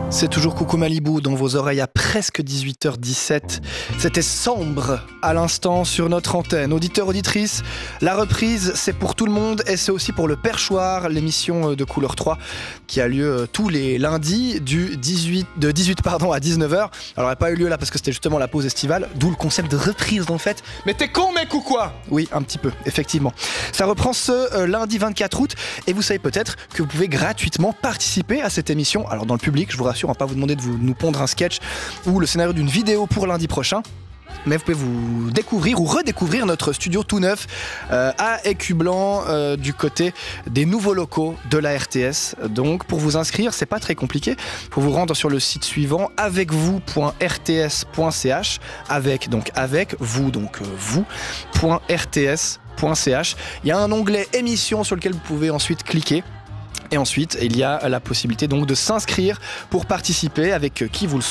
C'est toujours Coucou Malibu dans vos oreilles à presque 18h17. C'était sombre à l'instant sur notre antenne. Auditeurs, auditrices, la reprise c'est pour tout le monde et c'est aussi pour le Perchoir, l'émission de Couleur 3 qui a lieu tous les lundis de 18 à 19h. Alors elle n'a pas eu lieu là parce que c'était justement la pause estivale, d'où le concept de reprise en fait. Mais t'es con mec ou quoi ? Oui, un petit peu, effectivement. Ça reprend ce lundi 24 août et vous savez peut-être que vous pouvez gratuitement participer à cette émission. Alors dans le public, je vous rassure, on va pas vous demander de nous pondre un sketch ou le scénario d'une vidéo pour lundi prochain. Mais vous pouvez vous découvrir ou redécouvrir notre studio tout neuf à Écublanc du côté des nouveaux locaux de la RTS. Donc pour vous inscrire, c'est pas très compliqué. Faut vous rendre sur le site suivant avecvous.rts.ch vous.rts.ch. Il y a un onglet émission sur lequel vous pouvez ensuite cliquer. Et ensuite, il y a la possibilité donc de s'inscrire pour participer avec qui vous le souhaitez.